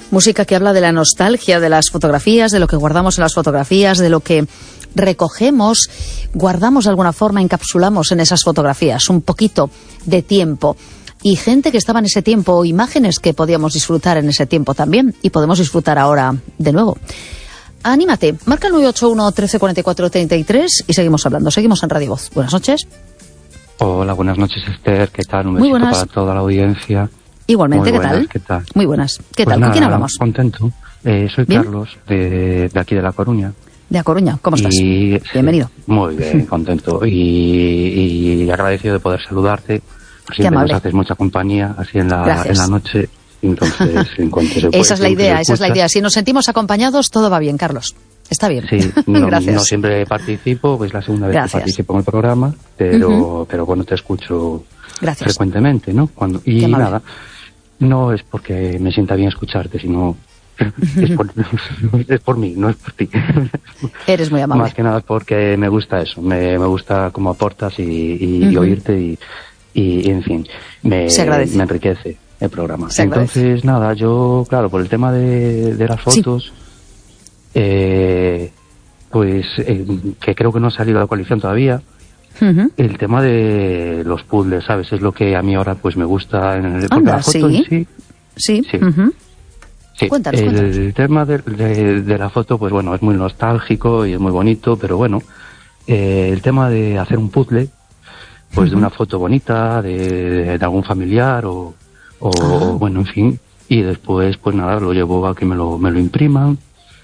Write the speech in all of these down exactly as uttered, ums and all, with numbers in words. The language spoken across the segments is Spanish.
Música que habla de la nostalgia de las fotografías, de lo que guardamos en las fotografías, de lo que recogemos, guardamos de alguna forma, encapsulamos en esas fotografías, un poquito de tiempo. Y gente que estaba en ese tiempo, imágenes que podíamos disfrutar en ese tiempo también, y podemos disfrutar ahora de nuevo. Anímate, marca el nueve ocho uno, trece cuarenta y cuatro, treinta y tres y seguimos hablando, seguimos en Radio Voz. Buenas noches. Hola, buenas noches, Esther, ¿qué tal? Un Muy besito buenas. para toda la audiencia. Igualmente, Muy ¿qué buenas, tal? ¿qué tal? Muy buenas. ¿Qué Pues tal? nada, ¿Con quién hablamos? Contento. Eh, soy ¿Bien? Carlos, de, de aquí de La Coruña. De A Coruña, ¿cómo estás? Y, Bienvenido. Sí, muy bien, contento. Y, y agradecido de poder saludarte. Siempre amable. nos haces mucha compañía, así en la, Gracias. en la noche. Entonces, en cuanto se puede, Esa es la siempre idea, se esa es la escucha. idea. Si nos sentimos acompañados, todo va bien, Carlos. Está bien. Sí, no, Gracias. no siempre participo, pues la segunda vez Gracias. que participo en el programa, pero, Ujú. pero bueno, te escucho Gracias. frecuentemente, ¿no? Cuando, y Qué amable. nada, no es porque me sienta bien escucharte, sino es por, es por mí, no es por ti. Eres muy amable. Más que nada porque me gusta eso, me, me gusta cómo aportas y, y, y Ujú. oírte y, y, en fin, me, Se agradece. me enriquece el programa. Se agradece. Entonces, nada, yo, claro, por el tema de, de las Sí. fotos, eh, pues eh, que creo que no ha salido la coalición todavía, Ujú. el tema de los puzzles, ¿sabes? Es lo que a mí ahora pues me gusta en el, porque Anda, la foto sí. en sí. Sí. Sí. Ujú. Sí, Cuéntanos, el cuéntanos. tema de, de- de la foto, pues bueno, es muy nostálgico y es muy bonito, pero bueno, eh, el tema de hacer un puzzle, pues de Ujú. una foto bonita, de, de algún familiar o, o Ah. bueno, en fin, y después, pues nada, lo llevo a que me lo, me lo impriman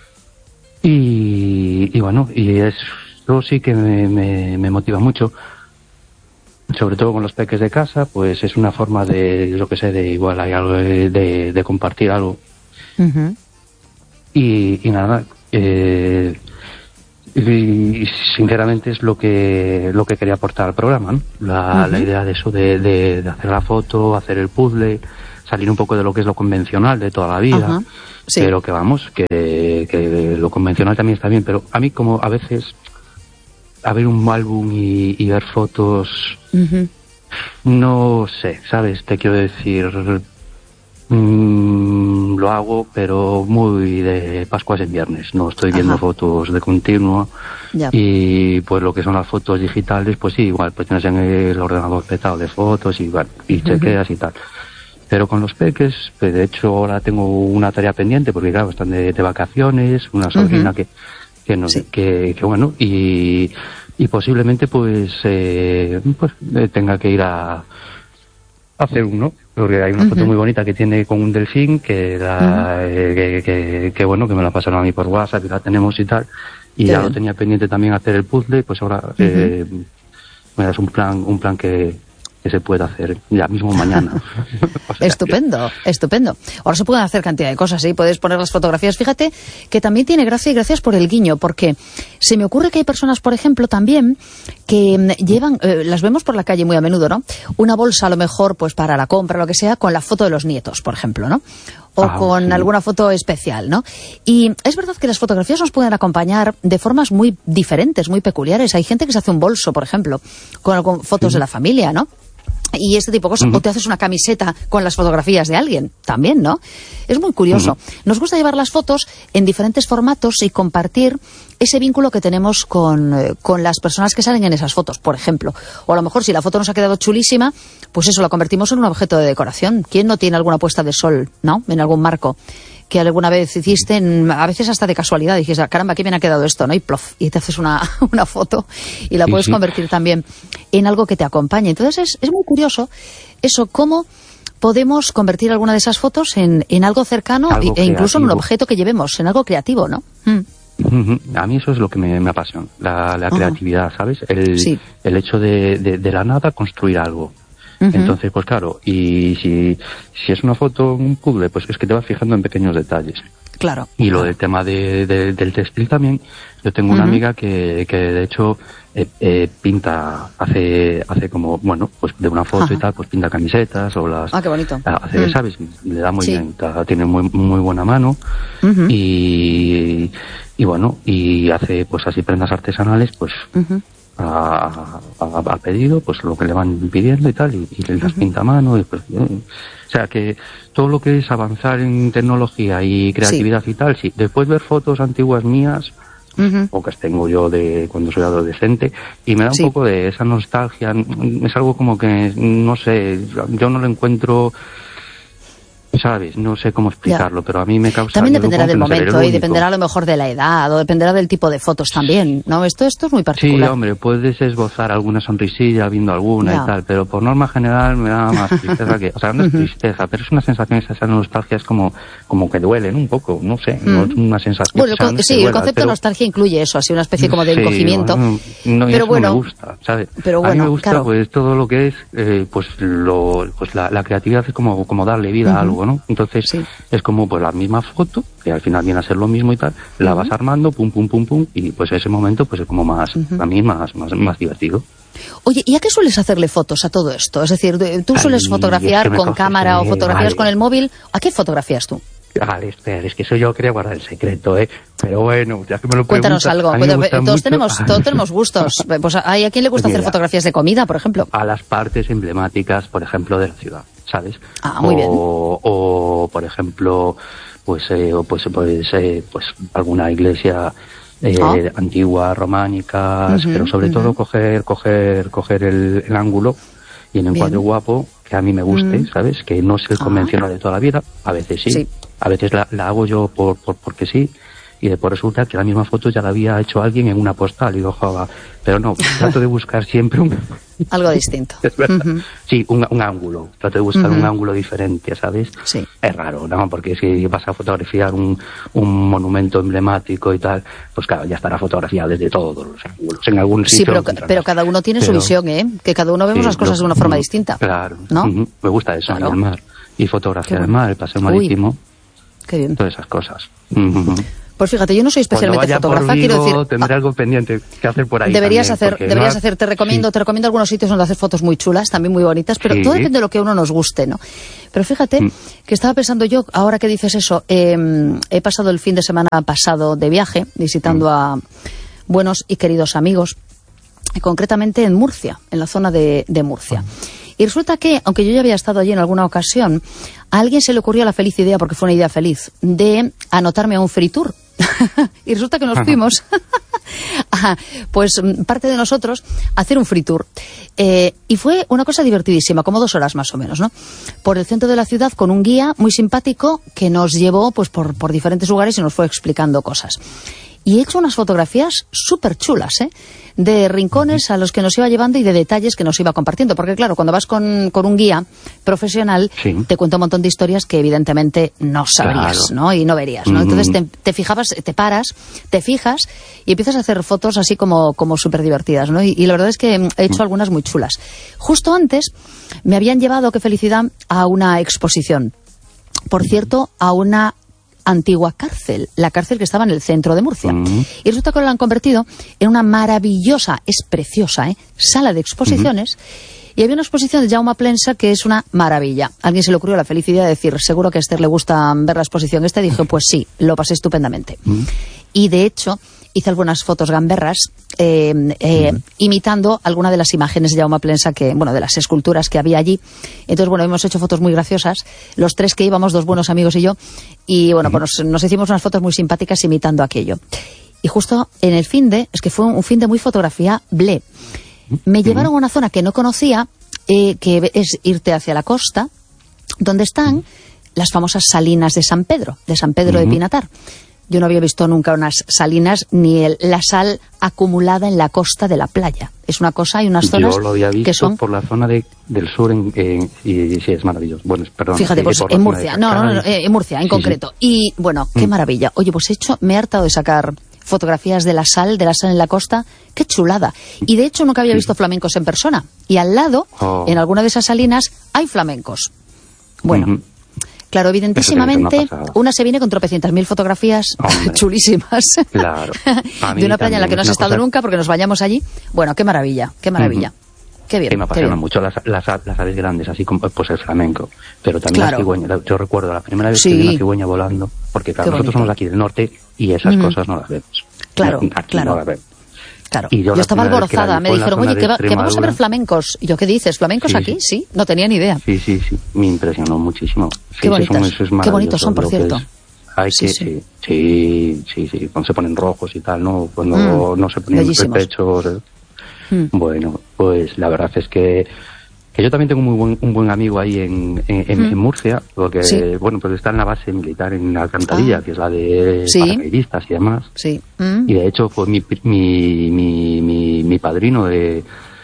y, y bueno, y eso sí que me, me, me motiva mucho. Sobre todo con los peques de casa, pues es una forma de, yo que sé, de igual hay algo de, de, de compartir algo. Ujú. Y, y nada, eh, y sinceramente es lo que lo que quería aportar al programa, ¿no? La, Ujú. la idea de eso, de, de, de hacer la foto, hacer el puzzle, salir un poco de lo que es lo convencional de toda la vida, Ajá. Sí. pero que vamos, que, que lo convencional también está bien, pero a mí como a veces abrir un álbum y, y ver fotos, Ujú. no sé, ¿sabes? Te quiero decir, mm, lo hago, pero muy de Pascuas en viernes. No estoy viendo Ajá. fotos de continuo. Ya. Y pues lo que son las fotos digitales, pues sí, igual, pues tienes en el ordenador petado de fotos y, bueno, y chequeas y tal. Pero con los peques, pues de hecho ahora tengo una tarea pendiente, porque claro, están de, de vacaciones, una sobrina Ujú. que, que, no, Sí. que, que bueno, y, y posiblemente pues, eh, pues eh, tenga que ir a hacer uno, porque hay una foto Ujú. muy bonita que tiene con un delfín que, la, eh, que, que, que, bueno, que me la pasaron a mí por WhatsApp y la tenemos y tal, y Qué ya bien. lo tenía pendiente también hacer el puzzle, pues ahora eh, me das un plan, un plan que, que se puede hacer ya mismo mañana. O sea, Estupendo, estupendo. Ahora se pueden hacer cantidad de cosas, ¿sí? Puedes poner las fotografías. Fíjate que también tiene gracia y gracias por el guiño, porque se me ocurre que hay personas, por ejemplo, también que mm, llevan, eh, las vemos por la calle muy a menudo, ¿no? Una bolsa a lo mejor, pues para la compra, lo que sea, con la foto de los nietos, por ejemplo, ¿no? O Ah, con sí. alguna foto especial, ¿no? Y es verdad que las fotografías nos pueden acompañar de formas muy diferentes, muy peculiares. Hay gente que se hace un bolso, por ejemplo, con, con fotos de la familia, ¿no? Y este tipo de cosas, Ujú. o te haces una camiseta con las fotografías de alguien, también, ¿no? Es muy curioso. Ujú. Nos gusta llevar las fotos en diferentes formatos y compartir ese vínculo que tenemos con, eh, con las personas que salen en esas fotos, por ejemplo. O a lo mejor si la foto nos ha quedado chulísima, pues eso, la convertimos en un objeto de decoración. ¿Quién no tiene alguna puesta de sol, ¿no? En algún marco que alguna vez hiciste, en- a veces hasta de casualidad, dijiste, "Ah, caramba, qué bien ha quedado esto", ¿no? Y plof, y te haces una, una foto y la Sí, puedes sí. convertir también en algo que te acompañe. Entonces es, es muy curioso eso, cómo podemos convertir alguna de esas fotos en, en algo cercano Algo e incluso en un creativo. objeto que llevemos, en algo creativo, ¿no? Mm. Ujú. A mí eso es lo que me, me apasiona, la, la Ajá. creatividad, ¿sabes? El, Sí. el hecho de, de, de la nada construir algo. Ujú. Entonces, pues claro, y si, si es una foto, un puzzle, pues es que te vas fijando en pequeños detalles. Claro. Y lo claro. del tema de, de- del textil también, yo tengo una Ujú. amiga que, que de hecho eh, eh, pinta, hace hace como, bueno, pues de una foto Ajá. y tal, pues pinta camisetas o las... Ah, qué bonito. Hace, Mm. ¿sabes? Le da muy Sí. bien, ta- tiene muy, muy buena mano Ujú. y, y bueno, y hace pues así prendas artesanales, pues Ujú. a, a, a pedido, pues lo que le van pidiendo y tal, y, y las uh-huh. pinta a mano. Y pues, eh, o sea que todo lo que es avanzar en tecnología y creatividad sí. y tal, sí. Después ver fotos antiguas mías, uh-huh. o que tengo yo de cuando soy adolescente, y me da un sí. poco de esa nostalgia. Es algo como que, no sé, yo no lo encuentro... ¿Sabes? No sé cómo explicarlo, ya. pero a mí me causa... También dependerá del momento y dependerá a lo mejor de la edad o dependerá del tipo de fotos también, ¿no? Esto, esto es muy particular. Sí, hombre, puedes esbozar alguna sonrisilla viendo alguna ya. y tal, pero por norma general me da más tristeza que... O sea, no es tristeza, pero es una sensación, esa nostalgia es como, como que duelen un poco, no sé, mm. no es una sensación... Bueno, o sea, no sí, duela, el concepto pero... de nostalgia incluye eso, así una especie como de sí, encogimiento. No, no, pero eso bueno, no me gusta, ¿sabes? Pero bueno, a mí me gusta claro. pues todo lo que es, eh, pues lo pues la, la creatividad es como, como darle vida uh-huh. a algo, ¿no? Entonces... Sí. Es como pues la misma foto, que al final viene a ser lo mismo y tal, la uh-huh. vas armando, pum, pum, pum, pum, y pues ese momento pues es como más, uh-huh. a mí más, más, más divertido. Oye, ¿y a qué sueles hacerle fotos a todo esto? Es decir, ¿tú sueles Ay, fotografiar es que con cámara o fotografías vale. con el móvil? ¿A qué fotografías tú? Vale, espera, es que eso yo quería guardar el secreto, ¿eh? Pero bueno, ya que me lo Cuéntanos algo. Todos mucho... tenemos, todos tenemos gustos. Pues ¿hay a quién le gusta Mira, hacer fotografías de comida, por ejemplo? A las partes emblemáticas, por ejemplo, de la ciudad, ¿sabes? Ah, muy o, bien. O, por ejemplo, pues, eh, o pues, pues, eh, pues alguna iglesia eh, oh. antigua, románicas, uh-huh, pero sobre uh-huh. todo coger, coger, coger el, el ángulo y en un cuadro guapo que a mí me guste, mm. ¿sabes? Que no es el convencional ah. de toda la vida, a veces sí, sí. a veces la, la hago yo por, por porque sí, y después resulta que la misma foto ya la había hecho alguien en una postal y lo jugaba, pero no, trato de buscar siempre un... algo distinto. Es verdad. Uh-huh. Sí, un, un ángulo, trato de buscar uh-huh. un ángulo diferente, ¿sabes? Sí. Es raro, ¿no? Porque si vas a fotografiar un, un monumento emblemático y tal, pues claro, ya estará fotografiado desde todos los ángulos, en algún sitio. Sí, pero, pero cada uno tiene pero, su visión, ¿eh? Que cada uno vemos sí, las cosas lo, de una forma distinta. Claro. ¿No? Uh-huh. Me gusta eso, claro. el mar. Y fotografiar bueno. el mar, el paseo marítimo. Uy, qué bien. Todas esas cosas. Uh-huh. Pues fíjate, yo no soy especialmente fotógrafa, quiero decir... Tendré algo pendiente que hacer por ahí. Deberías también, hacer, deberías no, hacer, te recomiendo, sí. te recomiendo algunos sitios donde hacer fotos muy chulas, también muy bonitas, pero sí. todo depende de lo que a uno nos guste, ¿no? Pero fíjate mm. que estaba pensando yo, ahora que dices eso, eh, he pasado el fin de semana pasado de viaje, visitando mm. a buenos y queridos amigos, concretamente en Murcia, en la zona de, de Murcia. Mm. Y resulta que, aunque yo ya había estado allí en alguna ocasión, a alguien se le ocurrió la feliz idea, porque fue una idea feliz, de anotarme a un free tour. Y resulta que nos fuimos, pues parte de nosotros, a hacer un free tour. Eh, y fue una cosa divertidísima, como dos horas más o menos, ¿no? Por el centro de la ciudad, con un guía muy simpático que nos llevó pues por, por diferentes lugares y nos fue explicando cosas. Y he hecho unas fotografías súper chulas, ¿eh? De rincones a los que nos iba llevando y de detalles que nos iba compartiendo. Porque claro, cuando vas con, con un guía profesional, sí. te cuenta un montón de historias que evidentemente no sabrías, claro. ¿no? Y no verías, ¿no? Mm-hmm. Entonces te, te fijabas, te paras, te fijas y empiezas a hacer fotos así como, como súper divertidas, ¿no? Y, y la verdad es que he hecho algunas muy chulas. Justo antes me habían llevado, qué felicidad, a una exposición. Por cierto, a una antigua cárcel, la cárcel que estaba en el centro de Murcia. Uh-huh. Y resulta que la han convertido en una maravillosa, es preciosa, ¿eh? sala de exposiciones. Uh-huh. Y había una exposición de Jaume Plensa que es una maravilla. A alguien se le ocurrió la felicidad de decir, seguro que a Esther le gusta ver la exposición esta, y dije, pues sí, lo pasé estupendamente. Uh-huh. Y de hecho, hice algunas fotos gamberras eh, eh, uh-huh. imitando alguna de las imágenes de Jaume Plensa, que, bueno, de las esculturas que había allí. Entonces, bueno, hemos hecho fotos muy graciosas, los tres que íbamos, dos buenos amigos y yo, y bueno, uh-huh. pues nos, nos hicimos unas fotos muy simpáticas imitando aquello. Y justo en el finde, es que fue un, un finde muy fotografía ble, me uh-huh. llevaron a una zona que no conocía, eh, que es irte hacia la costa, donde están uh-huh. las famosas salinas de San Pedro, de San Pedro uh-huh. de Pinatar. Yo no había visto nunca unas salinas ni el, la sal acumulada en la costa de la playa. Es una cosa, hay unas zonas Yo lo había visto que son... por la zona de, del sur en, en, y, y sí, es maravilloso. Bueno, perdón. Fíjate, pues en Murcia, no, no, no, en Murcia en sí, concreto. Sí. Y bueno, qué mm. maravilla. Oye, pues he hecho, me he hartado de sacar fotografías de la sal, de la sal en la costa. Qué chulada. Y de hecho nunca había sí. visto flamencos en persona. Y al lado, oh. en alguna de esas salinas, hay flamencos. Bueno... Mm-hmm. Claro, evidentísimamente, una, una se viene con tropecientas mil fotografías Hombre, chulísimas claro. de una playa en la que no has estado cosa... nunca porque nos vayamos allí. Bueno, qué maravilla, qué maravilla. Uh-huh. Qué bien. Que me apasionan mucho las, las, las aves grandes, así como pues el flamenco, pero también claro. la cigüeña. Yo recuerdo la primera vez sí. que vi una cigüeña volando, porque claro, nosotros somos aquí del norte y esas uh-huh. cosas no las vemos. Claro, aquí claro. no las vemos. Claro, Y yo, yo estaba alborozada, me dijeron, oye, que, va, que vamos a ver Extremadura. flamencos. Y yo, ¿qué dices? ¿Flamencos Sí, aquí? sí. Sí, no tenía ni idea. Sí, sí, sí, me impresionó muchísimo. Sí, Qué bonitas, eso es- eso es qué bonitos son, por maravilloso, lo cierto. que es. Hay Sí, que, sí. sí, sí, sí, sí, cuando se ponen rojos y tal, ¿no? Cuando Mm, no se ponen bellísimos. pechos. eh. Mm. Bueno, pues la verdad es que, que yo también tengo muy buen, un buen amigo ahí en, en, en- Mm. en Murcia, porque, Sí. bueno, pues está en la base militar en Alcantarilla, Ah. que es la de Sí. paracaidistas y demás. Sí. Mm. Y de hecho fue mi, mi, mi, mi, mi padrino de,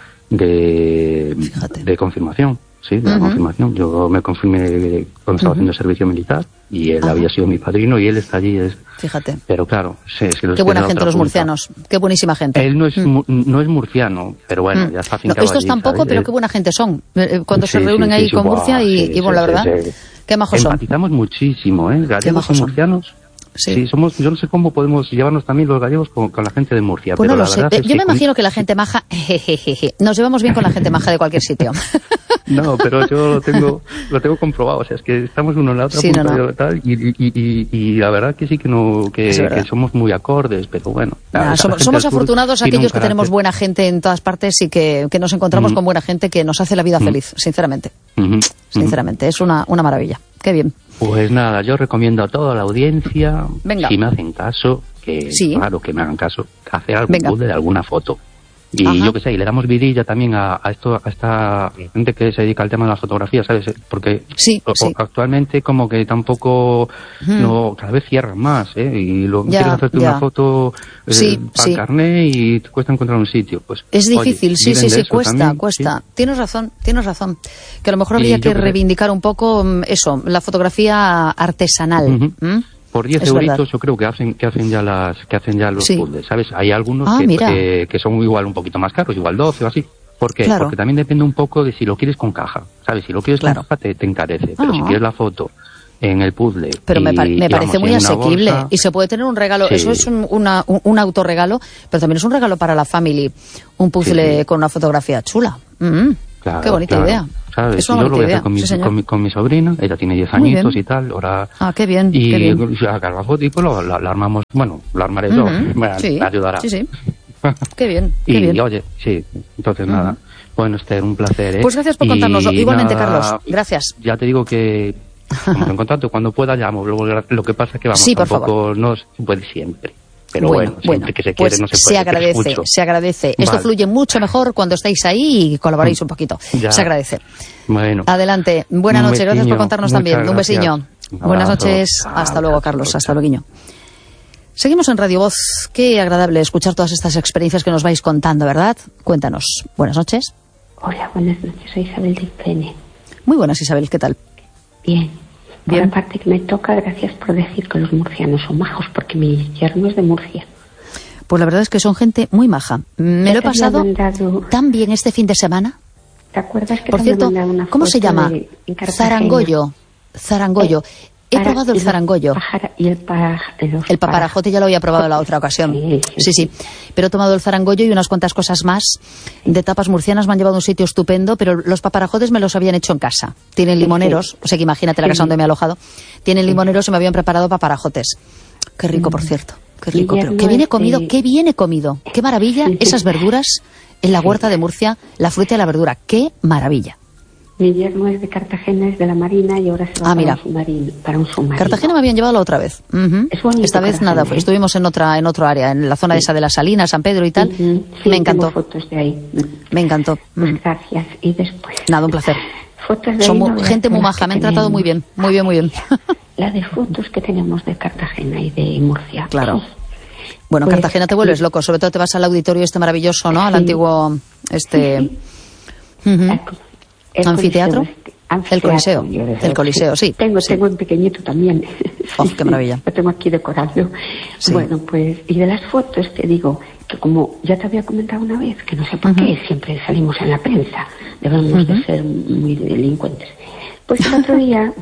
de, Fíjate. de confirmación. Sí, de la Ujú. confirmación. Yo me confirmé cuando estaba Ujú. haciendo servicio militar y él Ajá. había sido mi padrino y él está allí. Es, Fíjate. pero claro, sí, es que los Qué buena tiene gente otra los punta. murcianos. Qué buenísima gente. Él no es, Mm. mu- no es murciano, pero bueno, Mm. ya está No, afincado estos allí, tampoco, ¿sabes? pero Él- qué buena gente son. Eh, eh, Cuando se Sí, reúnen sí, ahí sí, con sí, Murcia buah, y, sí, y bueno, sí, la sí, verdad, sí. qué majos son. Empatizamos muchísimo, ¿eh? Gallegos majos y son. murcianos. Sí. Sí. somos, yo no sé cómo podemos llevarnos también los gallegos con, con la gente de Murcia. Pues no pero lo la sé. verdad Eh, es Yo me con- imagino que la gente maja, jejejeje. Nos llevamos bien con la gente maja de cualquier sitio. No, pero yo lo tengo, lo tengo comprobado. O sea, es que estamos uno en la otra Sí, punta no, no. de tal, y, y, y, y- y la verdad que sí que no, que, Es verdad. que somos muy acordes, pero bueno. la- Nada, la somos gente somos del sur afortunados tiene un aquellos que tenemos carácter- buena gente en todas partes y que, que nos encontramos Mm. con buena gente que nos hace la vida Mm. feliz, sinceramente. Ujú, ujú. Sinceramente, es una, una maravilla. Qué bien. Pues nada, yo recomiendo a toda la audiencia, Venga. si me hacen caso, que Sí. claro, que me hagan caso, hacer algún Venga. puzzle de alguna foto. Y Ajá. yo qué sé, y le damos vidilla también a, a esto, a esta gente que se dedica al tema de la fotografía, ¿sabes? Porque Sí, o- sí. actualmente como que tampoco, Ujú. no, cada vez cierran más, ¿eh? Y lo, Ya, quieres hacerte ya. una foto eh, Sí, para sí. el carnet y te cuesta encontrar un sitio. Pues, Es oye, difícil, sí, viven sí, de sí, eso cuesta, también, cuesta. sí. Tienes razón, tienes razón. Que a lo mejor Y habría yo que creo que- reivindicar un poco mm, eso, la fotografía artesanal. Ujú. ¿m? Por diez Es euritos verdad. yo creo que hacen que hacen ya las que hacen ya los Sí. puzzles, ¿sabes? Hay algunos Ah, que, mira. que, que son igual un poquito más caros, igual doce o así. ¿Por qué? Claro. Porque también depende un poco de si lo quieres con caja, ¿sabes? Si lo quieres Claro. con caja te, te encarece, pero Ah. si quieres la foto en el puzzle Pero me, y- pa- me y parece vamos, muy en una asequible bolsa, y se puede tener un regalo. Sí. Eso es un, una- un, un autorregalo, pero también es un regalo para la family. Un puzzle Sí, sí. con una fotografía chula. Mm, claro, qué bonita claro, idea. ¿sabes? Es Y una yo lo bonita voy a idea. hacer con mi, Sí, señor. con, mi, con mi sobrina, ella tiene diez Muy añitos bien. y tal, ahora... Ah, qué bien, y qué bien. o sea, la foto y pues lo- la, la armamos, bueno, la armaré yo, Ujú. me, Sí, me ayudará. sí, sí. Qué bien, qué Y bien. oye, sí, entonces nada. Bueno, Esther, un placer, ¿eh? Pues gracias por Y contárnoslo. Igualmente, nada, Carlos. Gracias. Ya te digo que estamos en contacto. Cuando pueda llamo. Luego, lo que pasa es que vamos, Sí, por tampoco no se puede siempre. Pero bueno, bueno, siempre que se quiere pues no se se puede. que es agradece, mucho. se agradece. Esto Vale. fluye mucho mejor cuando estáis ahí y colaboráis un poquito. Ya. Se agradece. Bueno. Adelante. Buenas Un noches. Gracias por besiño. contarnos Muchas también. Un gracias. besiño. Un Buenas abrazo. noches. Hasta Chao, luego, chao, Carlos. chao. Hasta luego. Seguimos en Radio Voz. Qué agradable escuchar todas estas experiencias que nos vais contando, ¿verdad? Cuéntanos. Buenas noches. Hola, buenas noches. Soy Isabel de Pene. Muy buenas, Isabel. ¿Qué tal? Bien. Por Bien. la parte que me toca, gracias por decir que los murcianos son majos, porque mi yerno es de Murcia. Pues la verdad es que son gente muy maja. Me Ya lo he te había pasado mandado- tan bien este fin de semana. ¿Te acuerdas que Por te cierto, había mandado una ¿cómo se foto llama? de- en Cartagena? Zarangollo. Zarangollo. He Para- probado el y los zarangollo. pájara- y el, pa- los El paparajote ya lo había probado la otra ocasión. Sí, Sí, sí, sí. Pero he tomado el zarangollo y unas cuantas cosas más de tapas murcianas. Me han llevado a un sitio estupendo, pero los paparajotes me los habían hecho en casa. Tienen limoneros, o sea que imagínate la casa Sí. donde me he alojado. Tienen limoneros y me habían preparado paparajotes. Qué rico, por cierto. Qué rico. Mi Pero yerno qué viene es comido, de- qué viene comido. Qué maravilla Sí, sí. esas verduras en la huerta de Murcia, la fruta y la verdura. Qué maravilla. Mi yerno es de Cartagena, es de la Marina y ahora se va Ah, mira. para, un submarino, para un submarino. Cartagena me habían llevado la otra vez. Ujú. Es bonito Esta vez Cartagena, nada, ¿eh? fue- estuvimos en otra en otro área, en la zona esa de las Salinas, San Pedro y tal. Ujú. Sí, me tengo encantó, fotos de ahí. me encantó. Pues Mm. gracias. Y después... Nada, un placer. Fotos de Son ahí mu- no veas gente muy todas maja, que me han tratado tenemos. muy bien, muy bien, muy bien. La de fotos que tenemos de Cartagena y de Murcia. Claro. Bueno, Pues, Cartagena te vuelves loco, sobre todo te vas al auditorio este maravilloso, ¿no? Al Sí. antiguo este Sí. ujú. El ¿Anfiteatro? Coliseo, este, El Coliseo, yo deseo, el Coliseo, sí. Tengo, Sí. tengo en pequeñito también. Oh, qué maravilla. Lo tengo aquí decorado. Sí. Bueno, pues, y de las fotos te digo que como ya te había comentado una vez, que no sé por qué siempre salimos en la prensa, debemos de ser muy delincuentes. Pues el otro día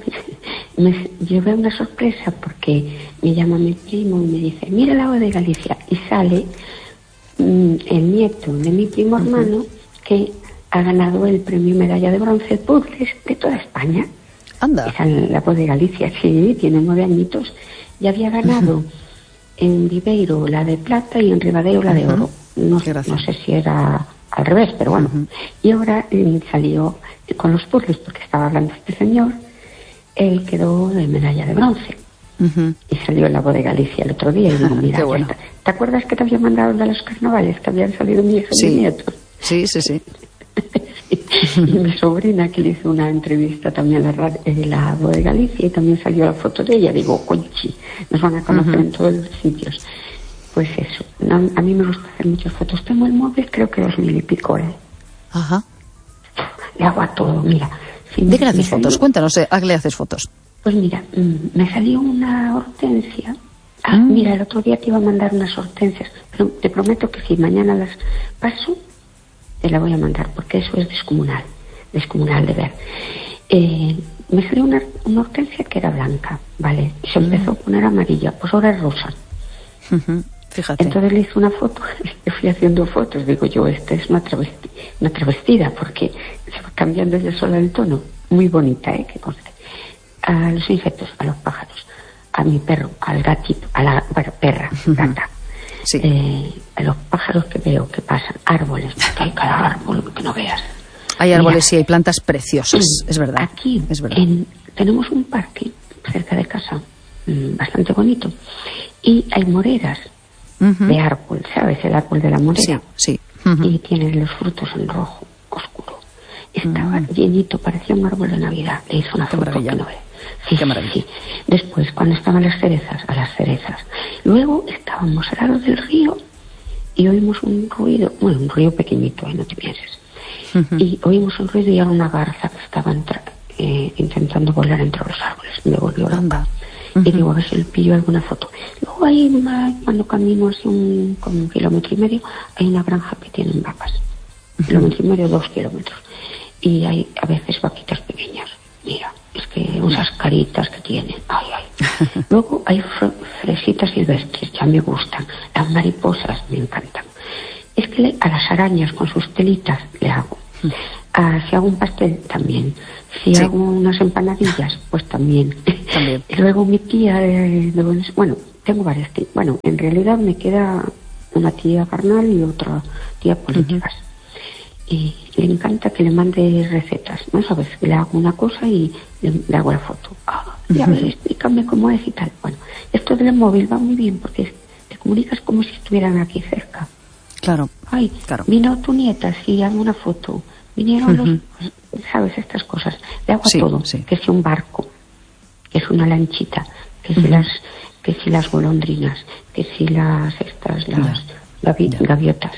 me llevé una sorpresa porque me llama mi primo y me dice, mira la voz de Galicia, y sale mm, el nieto de mi primo hermano que ha ganado el premio Medalla de Bronce Puzzles de toda España. Anda. Esa es la voz de Galicia, sí, tiene nueve añitos. Ya había ganado en Viveiro la de plata y en Ribadeo la de oro. no, no sé si era al revés, pero bueno. Uh-huh. Y ahora eh, salió con los puzzles, porque estaba hablando este señor, él quedó de medalla de bronce. Uh-huh. Y salió en la Voz de Galicia el otro día y digo, mira, bueno. está. ¿Te acuerdas que te había mandado de los carnavales, que habían salido mi hija y mi nieto? Sí, sí, sí. Y mi sobrina, que le hizo una entrevista también en la, en la Voz de Galicia, y también salió la foto de ella. Digo, conchi, nos van a conocer uh-huh. en todos los sitios. Pues eso, no, a mí me gusta hacer muchas fotos. Tengo el móvil, creo que dos mil y pico, ¿eh? Ajá. Le hago a todo, mira. Si ¿De qué le haces salió, fotos? Cuéntanos, ¿a qué le haces fotos? Pues mira, me salió una hortensia. Ah, mm. mira, el otro día te iba a mandar unas hortensias, pero te prometo que si mañana las paso, te la voy a mandar, porque eso es descomunal, descomunal de ver. Eh, me salió una, una hortensia que era blanca, ¿vale? Y se mm. empezó a poner amarilla, pues ahora es rosa. Uh-huh. Fíjate. Entonces le hice una foto, le fui haciendo fotos, digo yo, esta es una, travesti, una travestida, porque se va cambiando ella sola el tono. Muy bonita, ¿eh? Que conste. A los insectos, a los pájaros, a mi perro, al gatito, a la bueno, perra, gata. Sí. Eh, a los pájaros que veo que pasan, árboles, porque hay cada árbol que no veas. Hay árboles y hay plantas preciosas, es verdad. Aquí es verdad. En, tenemos un parque cerca de casa, mmm, bastante bonito, y hay moreras uh-huh. de árbol, ¿sabes? El árbol de la morera. Sí, sí. Uh-huh. Y tiene los frutos en rojo, oscuro. Estaba uh-huh. llenito, parecía un árbol de Navidad. Le hizo una Qué foto maravilla. que no ve. Sí, Qué maravilla. Sí. Después, cuando estaban las cerezas, a las cerezas. Luego estábamos al lado del río y oímos un ruido, bueno, un ruido pequeñito, ¿eh? No te pienses. Uh-huh. Y oímos un ruido y era una garza que estaba entra, eh, intentando volar entre los árboles. Me volvió loca. Uh-huh. Y digo, a ver si le pillo alguna foto. Luego hay una, cuando camino así un, como un kilómetro y medio, hay una granja que tiene vacas. Un uh-huh. kilómetro y medio, dos kilómetros. Y hay a veces vaquitas pequeñas. Mira, es que esas caritas que tienen. Ay, ay. Luego hay fr- fresitas silvestres, ya me gustan. Las mariposas me encantan. Es que le, a las arañas con sus telitas le hago. Ah, si hago un pastel, también. Si sí. hago unas empanadillas, pues también. También. Y luego mi tía de, de Buenos... Bueno, tengo varias tías. Bueno, en realidad me queda una tía carnal y otra tía políticas. Uh-huh. Y le encanta que le mande recetas, ¿no? Sabes, le hago una cosa y le, le hago la foto. Ah, ya ves, explícame cómo es y tal. Bueno, esto del móvil va muy bien porque te comunicas como si estuvieran aquí cerca. Claro. Ay, claro. Vino tu nieta, sí, hago una foto. Vinieron uh-huh. los, sabes, estas cosas. Le hago sí, a todo. Sí. Que si un barco, que es una lanchita, que uh-huh. si las, que si las golondrinas, que si las estas, las yeah. gavi- yeah. gaviotas.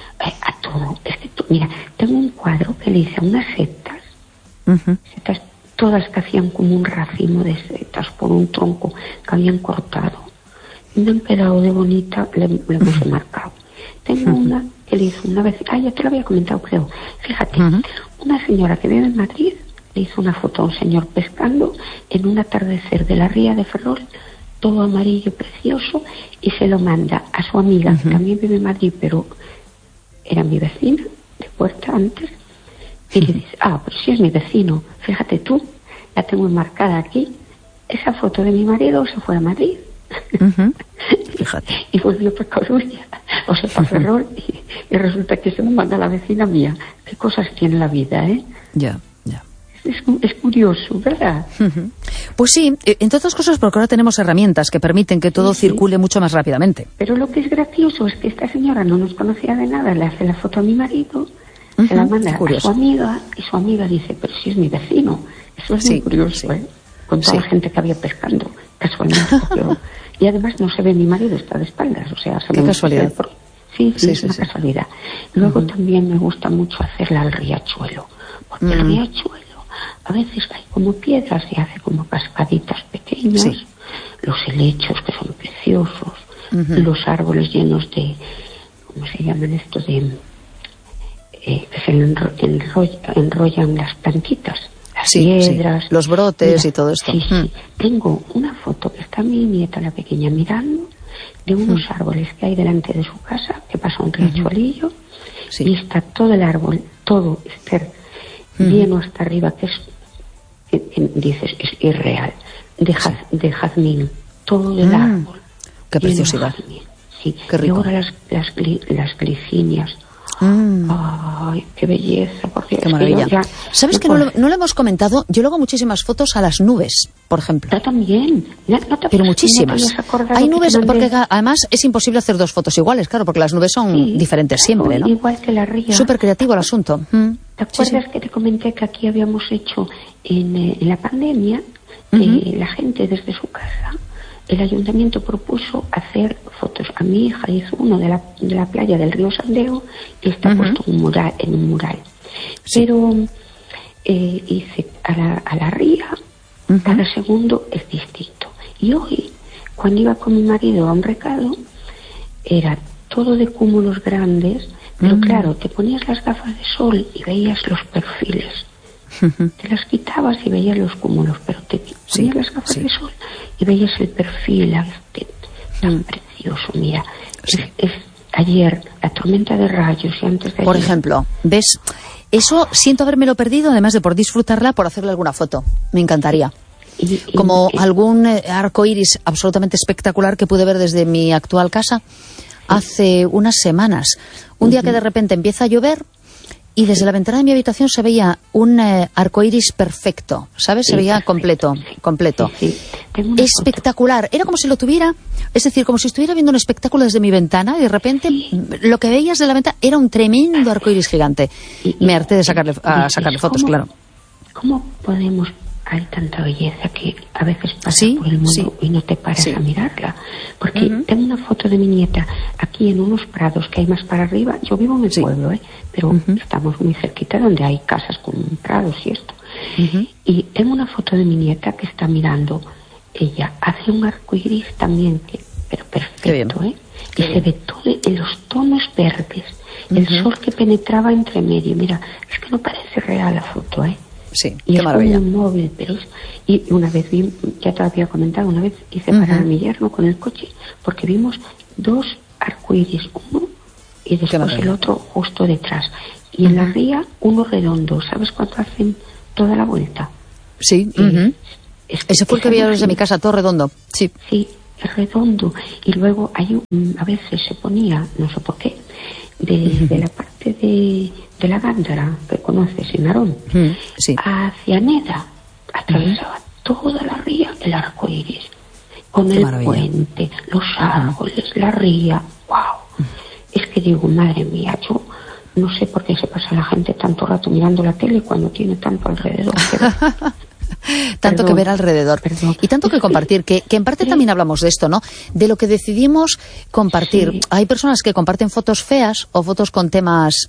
A todo. Es que tú, mira, tengo un cuadro que le hice a unas setas, uh-huh. setas todas que hacían como un racimo de setas por un tronco que habían cortado. Y me han quedado de bonita, le, le hemos uh-huh. marcado. Tengo uh-huh. una que le hizo una vez, ah, ya te lo había comentado, creo. Fíjate, uh-huh. una señora que vive en Madrid le hizo una foto a un señor pescando en un atardecer de la ría de Ferrol, todo amarillo, precioso, y se lo manda a su amiga, uh-huh. que también vive en Madrid, pero era mi vecina de puerta antes, y le dice, ah, pues sí es mi vecino, fíjate tú, la tengo enmarcada aquí, esa foto de mi marido se fue a Madrid. Uh-huh. Fíjate. Y volvió para Coruña, o sea, para Ferrol, y, y resulta que se lo manda a la vecina mía. Qué cosas tiene la vida, ¿eh? Ya, ya. Es, es curioso, ¿verdad? Uh-huh. Pues sí, entre otras cosas porque ahora tenemos herramientas que permiten que todo sí, circule sí. mucho más rápidamente. Pero lo que es gracioso es que esta señora no nos conocía de nada, le hace la foto a mi marido, uh-huh. se la manda a su amiga, y su amiga dice, pero si es mi vecino. Eso es sí, muy curioso, sí. ¿eh? Con toda sí. la gente que había pescando, casualmente. Pero... y además no se ve mi marido, está de espaldas, o sea... Se Qué casualidad. Por... Sí, sí, sí, es sí, una sí. casualidad. Luego uh-huh. también me gusta mucho hacerla al riachuelo, porque uh-huh. el riachuelo a veces hay como piedras y hace como cascaditas pequeñas, sí. los helechos que son preciosos, uh-huh. los árboles llenos de, ¿cómo se llaman estos? De, eh, que se enro- enroll- enrollan las plantitas, las sí, piedras. Sí. Los brotes Mira, y todo esto. Sí, mm. sí. Tengo una foto que está mi nieta, la pequeña, mirando de unos mm. árboles que hay delante de su casa, que pasa un riachuelillo, uh-huh. sí. y está todo el árbol, todo, Esther, lleno hasta arriba, que es, que, que dices, es irreal, de, jaz, sí. de jazmín, todo el mm, árbol. ¡Qué preciosidad! Sí. Qué rico. Y ahora las, las, gli- las glicinias. Mm. Ay, qué belleza, por Dios. Qué maravilla. Ya, ¿Sabes que no lo, no lo hemos comentado? Yo luego muchísimas fotos a las nubes, por ejemplo. Yo también. No, no te, Pero muchísimas. no te habías acordado Hay que nubes, te mandé- porque ca- además es imposible hacer dos fotos iguales, claro, porque las nubes son Sí, diferentes siempre, ¿no? Igual que la ría. Súper creativo el asunto. Mm. ¿Te Sí, acuerdas sí. que te comenté que aquí habíamos hecho en, eh, en la pandemia, que Ujú. la gente desde su casa, el ayuntamiento propuso hacer fotos? A mi hija hizo uno de la, de la playa del río Sandeo y está Ujú. puesto en un mural, en un mural. Sí. Pero eh, hice a la, a la ría, Ujú. cada segundo es distinto. Y hoy, cuando iba con mi marido a un recado, era todo de cúmulos grandes, pero Mm. claro, te ponías las gafas de sol y veías los perfiles. Te las quitabas y veías los cúmulos, pero te ponías Sí, las gafas sí. de sol y veías el perfil este, tan Mm. precioso. Mira, Sí. es, es ayer la tormenta de rayos y antes de Por ayer- ejemplo, ¿ves? Eso siento habérmelo perdido, además de por disfrutarla, por hacerle alguna foto. Me encantaría. y- y- Como y- algún eh, arco iris absolutamente espectacular que pude ver desde mi actual casa hace unas semanas. Un día que de repente empieza a llover y desde la ventana de mi habitación se veía un eh, arco iris perfecto, ¿sabes? Se Sí, veía perfecto, completo, sí. completo. Sí, sí. Tengo una Espectacular. Era como si lo tuviera, es decir, como si estuviera viendo un espectáculo desde mi ventana y de repente lo que veías de la ventana era un tremendo arco iris gigante. Y- y- Me harté de sacarle, a dices, sacarle fotos, ¿cómo- claro. ¿Cómo podemos? Hay tanta belleza que a veces pasa Sí, por el mundo sí. y no te paras Sí. a mirarla. Porque Ujú. tengo una foto de mi nieta aquí en unos prados que hay más para arriba. Yo vivo en el Sí. pueblo, ¿eh? Pero Ujú. estamos muy cerquita donde hay casas con prados y esto. Ujú. Y tengo una foto de mi nieta que está mirando. Ella hace un arco iris también, que, pero Qué bien. perfecto, ¿eh? Qué y se bien. ve todo en los tonos verdes. El Ujú. sol que penetraba entre medio. Mira, es que no parece real la foto, ¿eh? Sí, Y qué es maravilla. como un móvil, pero es... Y una vez vi, ya te lo había comentado, una vez hice Ujú. parar a mi yerno con el coche porque vimos dos arcoíris, uno y después maravilla. el otro justo detrás. Y en la ría, uno redondo. ¿Sabes cuánto hacen toda la vuelta? Sí. Eh, Ujú. es- Ese fue el que es vi algo desde mi así. casa, todo redondo. Sí. Sí, es redondo. Y luego hay un, a veces se ponía, no sé por qué, desde la parte de, de la Gándara, que conoces, en Narón, Mm, sí. hacia Neda, atravesaba toda la ría el arco iris, con Qué el maravilla. puente, los árboles, la ría. ¡Wow! Es que digo, madre mía, yo no sé por qué se pasa la gente tanto rato mirando la tele cuando tiene tanto alrededor. Pero Tanto Perdón, que ver alrededor perdón. y tanto que compartir, que, que en parte también hablamos de esto, ¿no? De lo que decidimos compartir. Sí. Hay personas que comparten fotos feas o fotos con temas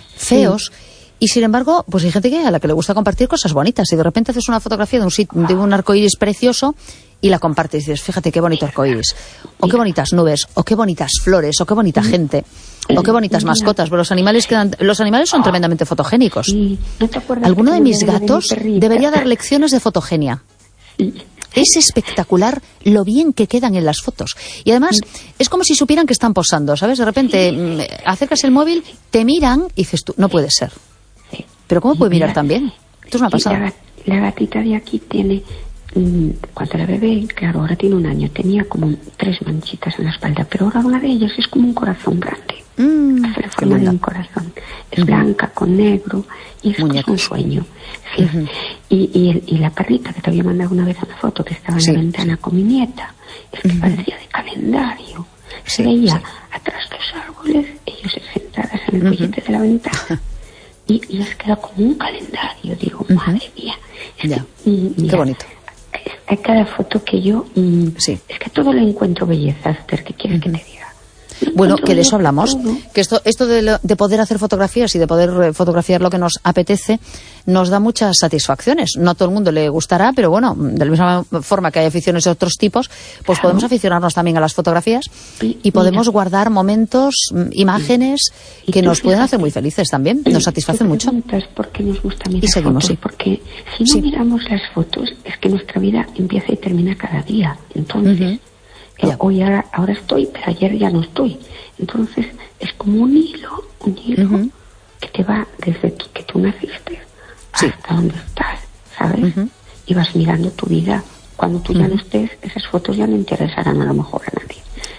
feos y sin embargo, pues hay gente que a la que le gusta compartir cosas bonitas y de repente haces una fotografía de un sit- de un arco iris precioso y la compartes y dices, fíjate qué bonito arco iris, o qué bonitas nubes, o qué bonitas flores, o qué bonita gente, o qué bonitas mascotas. Pero los animales quedan, los animales son tremendamente fotogénicos. y ¿no te acuerdas Alguno que de me mis regalé mi gatos perrita? debería dar lecciones de fotogenia. Sí. Es espectacular lo bien que quedan en las fotos. Y además, es como si supieran que están posando, ¿sabes? De repente mm, acercas el móvil, te miran y dices tú, no puede ser. Sí. Pero ¿cómo puede mirar Mira, tan bien? Esto es una y pasada. La, gat- la gatita de aquí tiene, mm, cuando la bebé, claro, ahora tiene un año, tenía como tres manchitas en la espalda, pero ahora una de ellas es como un corazón grande. Mm, Hace la qué forma de linda. un corazón. Es blanca con negro y es Muñecos. un sueño. Sí. y, y, el- y la perrita que te había mandado una vez una foto que estaba en Sí, la ventana con mi nieta, es que Ujú. parecía de calendario. Sí, Se veía sí. atrás los árboles, ellos sentadas en el Ujú. pollete de la ventana. Y, y es que era como un calendario. Digo, Ujú. madre mía. Es Ya. que, mm, Qué mira, bonito. es- Hay cada foto que yo... mm, Sí. Es que todo le encuentro belleza, Esther, ¿qué quieres que te diga? Le Bueno, encuentro que de eso belleza hablamos, a todo. que esto, esto de, lo- de poder hacer fotografías y de poder eh, fotografiar lo que nos apetece nos da muchas satisfacciones. No a todo el mundo le gustará, pero bueno, de la misma forma que hay aficiones de otros tipos, pues Claro. podemos aficionarnos también a las fotografías Y- y podemos mira. guardar momentos, mm, imágenes Y que tú nos pueden fíjate. hacer muy felices también, nos satisfacen Tú mucho. preguntas por qué nos gusta mirar Y seguimos, fotos, sí. porque si no Sí. miramos las fotos es que nuestra vida empieza y termina cada día. Entonces, Ujú. eh, Ya. hoy ahora, ahora estoy, pero ayer ya no estoy. Entonces es como un hilo, un hilo Ujú. que te va desde tu- que tú naciste Sí. hasta donde estás, ¿sabes? Ujú. Y vas mirando tu vida. Cuando tú ya no estés, esas fotos ya no interesarán a lo mejor a nadie.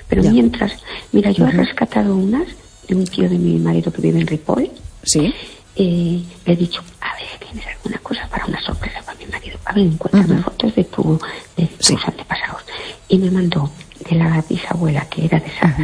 Pero Ya. mientras, mira, yo Uh-huh. he rescatado unas de un tío de mi marido que vive en Ripoll. Sí. Eh, le he dicho, a ver, ¿tienes alguna cosa para una sorpresa para mi marido? A ver, encuéntrame Uh-huh. fotos de, tu, de Sí. tus antepasados. Y me mandó de la bisabuela, que era de Sara.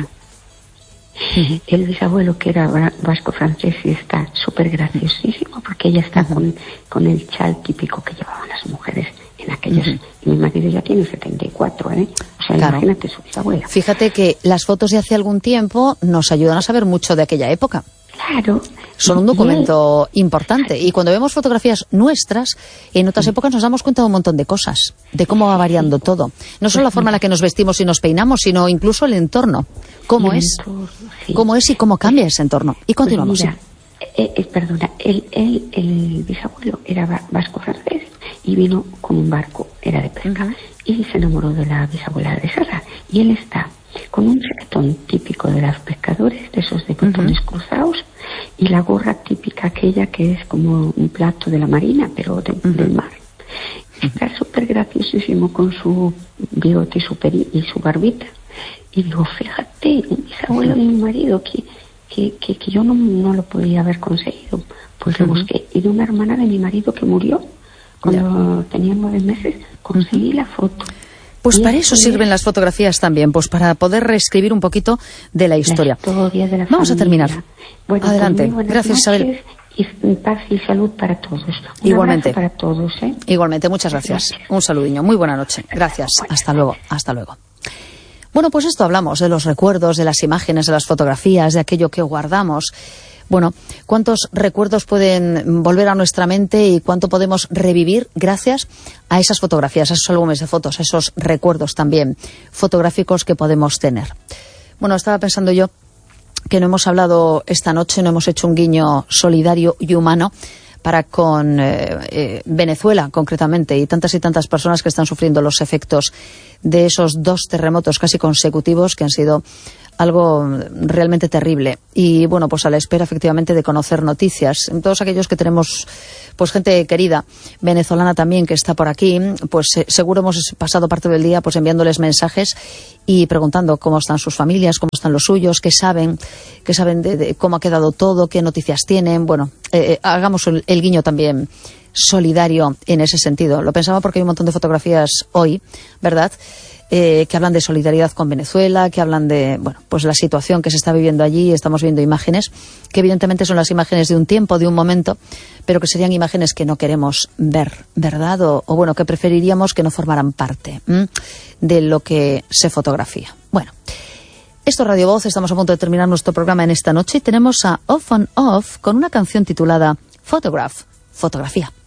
Uh-huh. El bisabuelo, que era va- vasco-francés, y está súper graciosísimo, porque ella está Uh-huh. con, con el chal típico que llevaban las mujeres en aquellos... Uh-huh. Y mi marido ya tiene setenta y cuatro, ¿eh? O sea, Claro. imagínate su bisabuela. Fíjate que las fotos de hace algún tiempo nos ayudan a saber mucho de aquella época. Claro. Son un Y él- documento importante. Y cuando vemos fotografías nuestras, en otras épocas nos damos cuenta de un montón de cosas, de cómo va variando todo. No solo la forma en la que nos vestimos y nos peinamos, sino incluso el entorno. Cómo el es, entorno, sí. cómo es y cómo cambia ese entorno. Y continuamos. Pues mira, eh, eh, perdona, el, el, el bisabuelo era va- vasco-francés y vino con un barco, era de pesca, Ujú. y se enamoró de la bisabuela de Sara. Y él está con un chaquetón típico de los pescadores, de esos de botones Ujú. cruzados, y la gorra típica aquella que es como un plato de la marina, pero de- Ujú. del mar. Está súper graciosísimo con su bigote y su, peri- y su barbita. Y digo, fíjate, un bisabuelo de mi marido que, que, que, que yo no, no lo podía haber conseguido. Pues lo Ujú. busqué. Y de una hermana de mi marido que murió cuando tenía nueve meses, conseguí la foto. Pues Y para eso es sirven las fotografías también, pues para poder reescribir un poquito de la historia. La historia de la Vamos a familia. terminar. Bueno, pues Adelante. muy buenas Gracias, Isabel. noches y paz y salud para todos. Un Igualmente. abrazo para todos, ¿eh? Igualmente, muchas gracias. Gracias. Un saludiño. Muy buena noche. Gracias. Buenas Hasta luego. Hasta luego. Bueno, pues esto hablamos de los recuerdos, de las imágenes, de las fotografías, de aquello que guardamos. Bueno, ¿cuántos recuerdos pueden volver a nuestra mente y cuánto podemos revivir gracias a esas fotografías, a esos álbumes de fotos, a esos recuerdos también fotográficos que podemos tener? Bueno, estaba pensando yo que no hemos hablado esta noche, no hemos hecho un guiño solidario y humano para con eh, eh, Venezuela, concretamente, y tantas y tantas personas que están sufriendo los efectos de esos dos terremotos casi consecutivos que han sido algo realmente terrible. Y bueno, pues a la espera efectivamente de conocer noticias. Todos aquellos que tenemos pues gente querida venezolana también que está por aquí, pues eh, seguro hemos pasado parte del día pues enviándoles mensajes y preguntando cómo están sus familias, cómo están los suyos, qué saben, qué saben de, de cómo ha quedado todo, qué noticias tienen. Bueno, eh, hagamos el, el guiño también solidario en ese sentido. Lo pensaba porque hay un montón de fotografías hoy, ¿verdad?, Eh, que hablan de solidaridad con Venezuela, que hablan de, bueno, pues la situación que se está viviendo allí. Estamos viendo imágenes que evidentemente son las imágenes de un tiempo, de un momento, pero que serían imágenes que no queremos ver, ¿verdad? O, o bueno, que preferiríamos que no formaran parte ¿m? de lo que se fotografía. Bueno, esto es Radio Voz, estamos a punto de terminar nuestro programa en esta noche y tenemos a Off on Off con una canción titulada Photograph, fotografía.